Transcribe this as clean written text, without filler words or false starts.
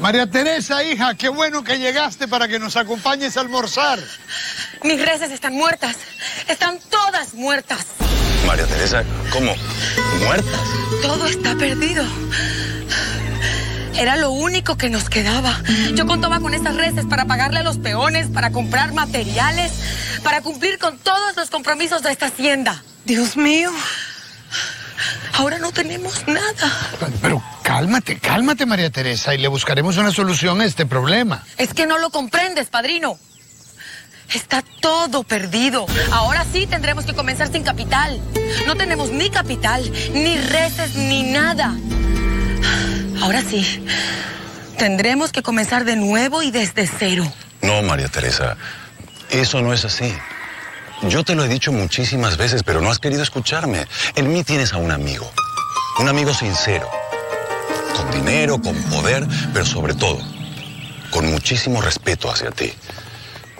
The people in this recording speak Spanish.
María Teresa, hija, qué bueno que llegaste para que nos acompañes a almorzar. Mis reses están muertas. Están todas muertas. María Teresa, ¿cómo? ¿Muertas? Todo está perdido. Era lo único que nos quedaba. Yo contaba con esas reses para pagarle a los peones, para comprar materiales, para cumplir con todos los compromisos de esta hacienda. Dios mío. Ahora no tenemos nada. Pero cálmate, María Teresa, y le buscaremos una solución a este problema. Es que no lo comprendes, padrino. Está todo perdido. Ahora sí tendremos que comenzar sin capital. No tenemos ni capital, ni reses, ni nada. Ahora sí, tendremos que comenzar de nuevo y desde cero. No, María Teresa, eso no es así. Yo te lo he dicho muchísimas veces, pero no has querido escucharme. En mí tienes a un amigo sincero, con dinero, con poder, pero sobre todo, con muchísimo respeto hacia ti.